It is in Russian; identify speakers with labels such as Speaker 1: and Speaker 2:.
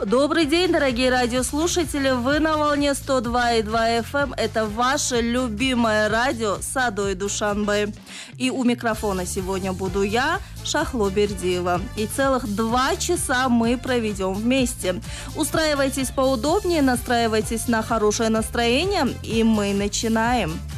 Speaker 1: Добрый день, дорогие радиослушатели. Вы на волне 102,2 FM. Это ваше любимое радио «Садой Душанбе». И у микрофона сегодня буду я, Шахло Бердиева. И целых 2 часа мы проведем вместе. Устраивайтесь поудобнее, настраивайтесь на хорошее настроение, и мы начинаем.